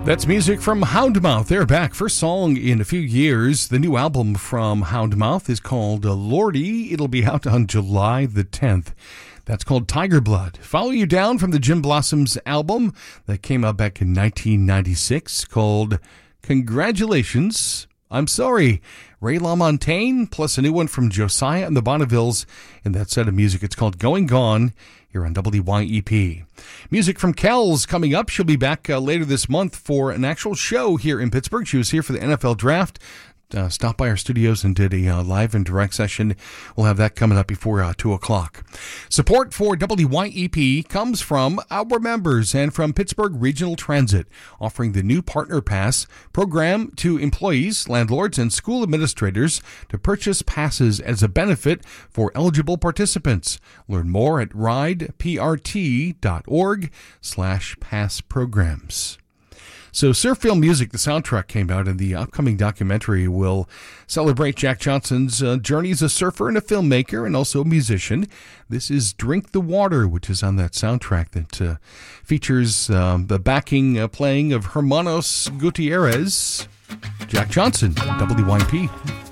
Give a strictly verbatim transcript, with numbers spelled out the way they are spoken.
That's music from Houndmouth. They're back. First song in a few years. The new album from Houndmouth is called uh, Lordy. It'll be out on July the tenth. That's called Tiger Blood. Follow You Down from the Gin Blossoms album that came out back in nineteen ninety-six called Congratulations, I'm Sorry. Ray LaMontagne, plus a new one from Josiah and the Bonnevilles in that set of music. It's called Going Gone here on W Y E P. Music from Kells coming up. She'll be back uh, later this month for an actual show here in Pittsburgh. She was here for the N F L Draft. Uh, stopped by our studios and did a uh, live and direct session. We'll have that coming up before uh, two o'clock. Support for W Y E P comes from our members and from Pittsburgh Regional Transit, offering the new Partner Pass program to employees, landlords, and school administrators to purchase passes as a benefit for eligible participants. Learn more at rideprt.org slash pass programs. So Surf Film Music, the soundtrack came out, and the upcoming documentary will celebrate Jack Johnson's uh, journey as a surfer and a filmmaker and also a musician. This is Drink the Water, which is on that soundtrack that uh, features um, the backing uh, playing of Hermanos Gutierrez. Jack Johnson, W Y P.